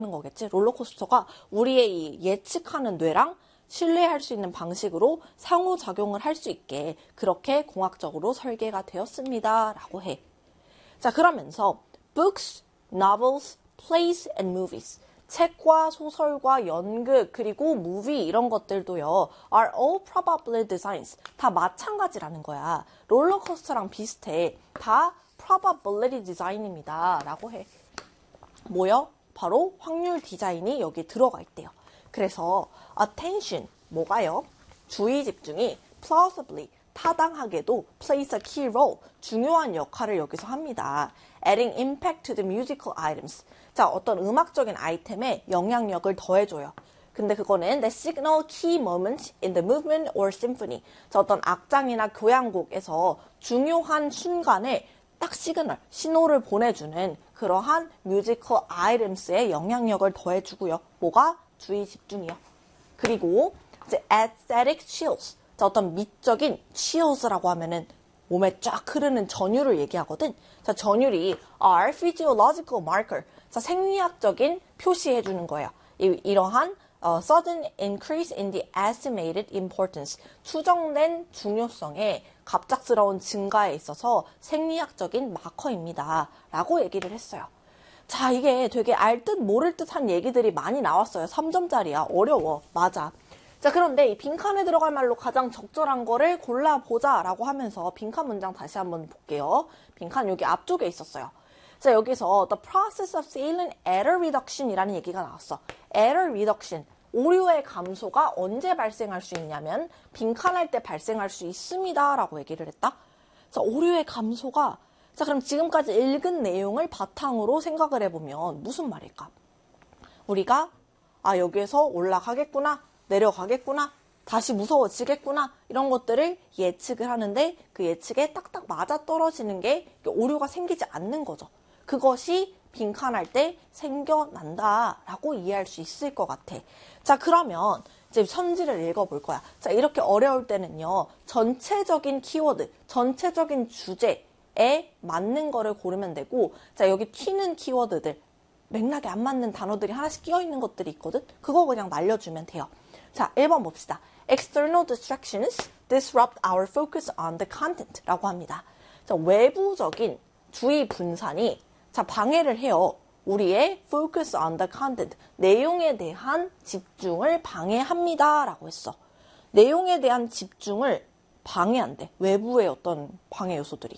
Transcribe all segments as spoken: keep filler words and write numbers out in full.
거겠지. 롤러코스터가 우리의 이 예측하는 뇌랑 신뢰할 수 있는 방식으로 상호작용을 할 수 있게 그렇게 공학적으로 설계가 되었습니다. 라고 해. 자, 그러면서 books, novels, plays, and movies. 책과 소설과 연극 그리고 movie 이런 것들도요. are all probability designs. 다 마찬가지라는 거야. 롤러코스터랑 비슷해. 다 probability design입니다. 라고 해. 뭐요? 바로 확률 디자인이 여기 들어가 있대요. 그래서 attention, 뭐가요? 주의 집중이 plausibly, 타당하게도 plays a key role, 중요한 역할을 여기서 합니다. adding impact to the musical items. 자, 어떤 음악적인 아이템에 영향력을 더해줘요. 근데 그거는 the signal key moment in the movement or symphony. 자, 어떤 악장이나 교향곡에서 중요한 순간에 딱 시그널, 신호를 보내주는 그러한 뮤지컬 아이템스에 영향력을 더해주고요. 뭐가? 주의 집중이요. 그리고 이제 aesthetic chills. 자, 어떤 미적인 chills라고 하면은 몸에 쫙 흐르는 전율을 얘기하거든. 자, 전율이 are physiological marker. 자, 생리학적인 표시해주는 거예요. 이, 이러한 어, sudden increase in the estimated importance. 추정된 중요성의 갑작스러운 증가에 있어서 생리학적인 마커입니다. 라고 얘기를 했어요. 자, 이게 되게 알 듯 모를 듯한 얘기들이 많이 나왔어요. 삼 점짜리야. 어려워. 맞아. 자, 그런데 이 빈칸에 들어갈 말로 가장 적절한 거를 골라보자 라고 하면서 빈칸 문장 다시 한번 볼게요. 빈칸 여기 앞쪽에 있었어요. 자, 여기서 the process of salient error reduction 이라는 얘기가 나왔어. error reduction, 오류의 감소가 언제 발생할 수 있냐면 빈칸할 때 발생할 수 있습니다 라고 얘기를 했다. 자, 오류의 감소가, 자, 그럼 지금까지 읽은 내용을 바탕으로 생각을 해보면 무슨 말일까? 우리가 아, 여기에서 올라가겠구나, 내려가겠구나, 다시 무서워지겠구나, 이런 것들을 예측을 하는데 그 예측에 딱딱 맞아떨어지는 게 오류가 생기지 않는 거죠. 그것이 빈칸할 때 생겨난다라고 이해할 수 있을 것 같아. 자, 그러면 이제 선지를 읽어볼 거야. 자, 이렇게 어려울 때는요, 전체적인 키워드, 전체적인 주제에 맞는 거를 고르면 되고, 자, 여기 튀는 키워드들, 맥락에 안 맞는 단어들이 하나씩 끼어 있는 것들이 있거든? 그거 그냥 날려주면 돼요. 자, 일 번 봅시다. External distractions disrupt our focus on the content 라고 합니다. 자, 외부적인 주의 분산이 자, 방해를 해요. 우리의 focus on the content, 내용에 대한 집중을 방해합니다 라고 했어. 내용에 대한 집중을 방해한대. 외부의 어떤 방해 요소들이.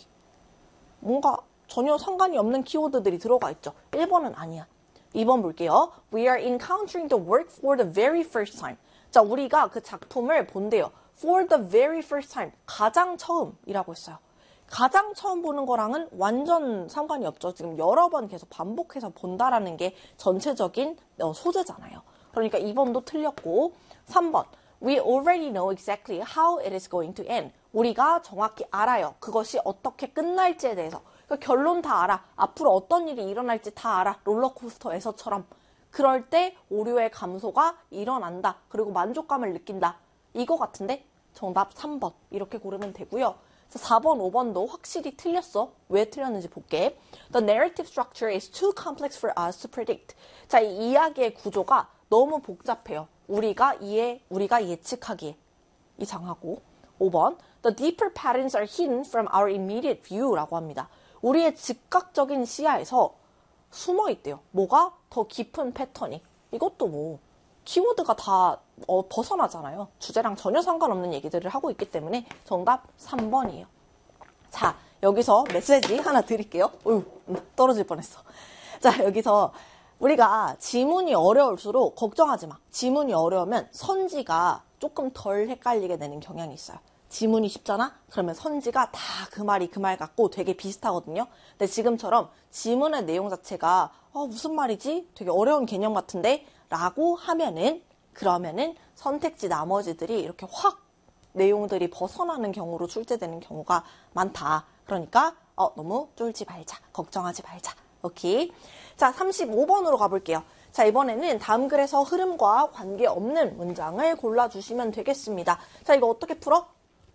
뭔가 전혀 상관이 없는 키워드들이 들어가 있죠. 일 번은 아니야. 이 번 볼게요. We are encountering the work for the very first time. 자, 우리가 그 작품을 본대요. For the very first time. 가장 처음이라고 했어요. 가장 처음 보는 거랑은 완전 상관이 없죠. 지금 여러 번 계속 반복해서 본다라는 게 전체적인 소재잖아요. 그러니까 이 번도 틀렸고, 삼 번. We already know exactly how it is going to end. 우리가 정확히 알아요. 그것이 어떻게 끝날지에 대해서. 그러니까 결론 다 알아. 앞으로 어떤 일이 일어날지 다 알아. 롤러코스터에서처럼. 그럴 때 오류의 감소가 일어난다. 그리고 만족감을 느낀다. 이거 같은데 정답 삼 번 이렇게 고르면 되고요. 사 번, 오 번도 확실히 틀렸어. 왜 틀렸는지 볼게. The narrative structure is too complex for us to predict. 자, 이 이야기의 구조가 너무 복잡해요. 우리가 이해, 우리가 예측하기에. 이상하고. 오 번. The deeper patterns are hidden from our immediate view라고 합니다. 우리의 즉각적인 시야에서 숨어 있대요. 뭐가? 더 깊은 패턴이. 이것도 뭐 키워드가 다 어, 벗어나잖아요. 주제랑 전혀 상관없는 얘기들을 하고 있기 때문에 정답 삼 번이에요. 자, 여기서 메시지 하나 드릴게요. 어휴, 떨어질 뻔했어. 자, 여기서 우리가 지문이 어려울수록 걱정하지 마. 지문이 어려우면 선지가 조금 덜 헷갈리게 되는 경향이 있어요. 지문이 쉽잖아? 그러면 선지가 다 그 말이 그 말 같고 되게 비슷하거든요. 근데 지금처럼 지문의 내용 자체가 어, 무슨 말이지? 되게 어려운 개념 같은데? 라고 하면은 그러면은 선택지 나머지들이 이렇게 확 내용들이 벗어나는 경우로 출제되는 경우가 많다. 그러니까 어, 너무 쫄지 말자. 걱정하지 말자. 오케이. 자, 삼십오 번으로 가볼게요. 자, 이번에는 다음 글에서 흐름과 관계없는 문장을 골라주시면 되겠습니다. 자, 이거 어떻게 풀어?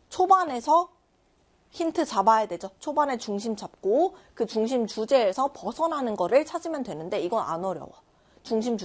초반에서 힌트 잡아야 되죠. 초반에 중심 잡고 그 중심 주제에서 벗어나는 거를 찾으면 되는데 이건 안 어려워. 중심 주